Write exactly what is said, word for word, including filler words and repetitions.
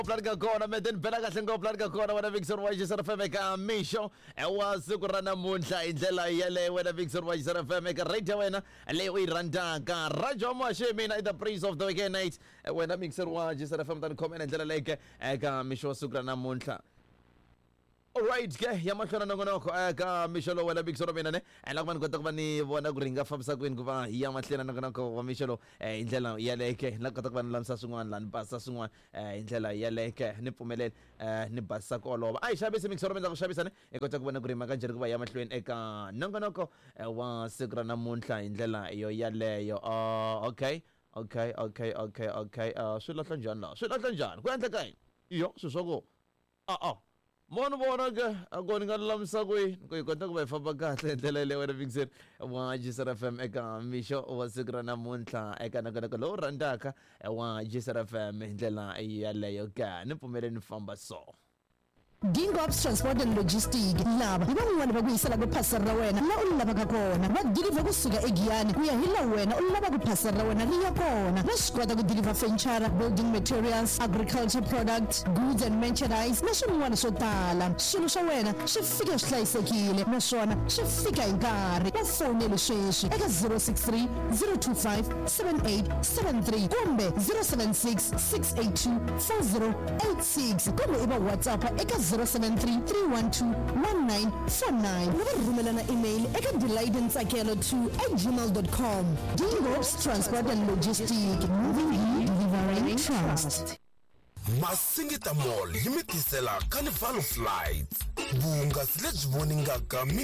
Platka kona then bela kahle ngoplanka kona wena Vixen Wayisar F M ka misho ewazi kurana namunhla indlela yele wena Vixen Wayisar F M ka radio wena leyo iranda ka radio mashe mina the praise of the weekend night wena Vixen Wayisar F M tan comment indlela leke ka misho sukra namunhla. Alright ke yamahlona nongonoko ka misholo wena Vixen mina ne elakubani kodwa kuba ni bona kuringa fambisa kwini kuba yamahlena nongonoko wa misholo indlela yaleke lakho kuba nilamsa sungwana lani basa sungwana indlela yaleke niphumelele ni basa koloba ay shabise Vixen benza kushabisa ne kodwa kuba kurima kanjani kuba yamahlweni eka nongonoko wa sikra namunhla indlela yo yaleyo uh okay okay okay okay okay uh swilahla njani la swilahla njani kuyanhle kaini iyo sisoko ah ah Mono bona ke akoni ngalamsa kwe koyikonta kuba ifamba kahle indlela le wena Vixen wa Jisar F M eka misho wasikra namunhla eka nakana lo randaka wa Jisar F M indlela yaleyo ka niphumelele nifamba so Dingops Transport and Logistics laba ibangwani bakuyisela kuphasara wena la ulaba kakona ba deliver kusuka eGiyani kuya hila wena ulaba kuphasara wena liya kona nasikwada ku deliver furniture building materials agriculture products goods and merchandise naswona swo tala swilo swa wena swi fika swi hlayisekile naswona swi fika hi nkarhi ba phone sweswi eka zero six three zero two five seven eight seven three kumbe zero seven six six eight two four zero eight six kumbe iba WhatsApp eka zero seven three three one two one nine four nine. Rumelana email eka delightentsakelo two at gmail dot com. Dingops Transport and Logistics, moving you, delivering trust. Masingita Mall limitisela Carnival Flights bunga sledge voninga